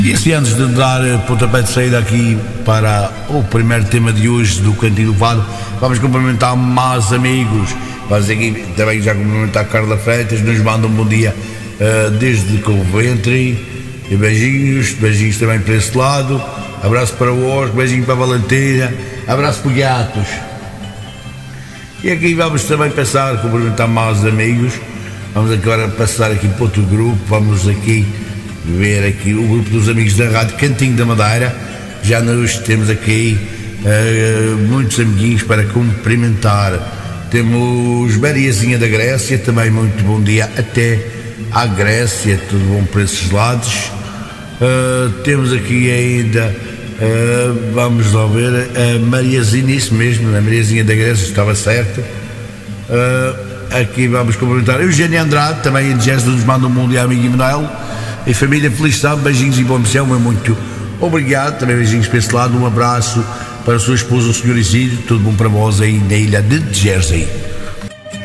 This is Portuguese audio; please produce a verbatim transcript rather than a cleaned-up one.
E assim, antes de dar pontapé de saída aqui para o primeiro tema de hoje do Cantinho do Fado, vamos cumprimentar mais amigos. Vamos aqui também já cumprimentar a Carla Freitas, nos manda um bom dia uh, desde Coventry. E beijinhos, beijinhos também para esse lado. Abraço para o Oscar, beijinho para a Valentina, abraço para o Gatos. E aqui vamos também passar, cumprimentar mais amigos. Vamos agora passar aqui para outro grupo, vamos aqui ver aqui o grupo dos amigos da Rádio Cantinho da Madeira. Já nós temos aqui uh, muitos amiguinhos para cumprimentar. Temos Mariazinha da Grécia, também muito bom dia até à Grécia, tudo bom por esses lados. Uh, temos aqui ainda, uh, vamos lá ver, a Mariazinha, isso mesmo, a Mariazinha da Grécia, estava certo. Uh, aqui vamos cumprimentar Eugênio Andrade, também em Jazz nos manda um bom dia, amigo Emanuel. E família, felicidade, beijinhos e boa missão, muito obrigado, também beijinhos para esse lado, um abraço para a sua esposa, o senhor Isidro, tudo bom para vós aí na ilha de Jersey.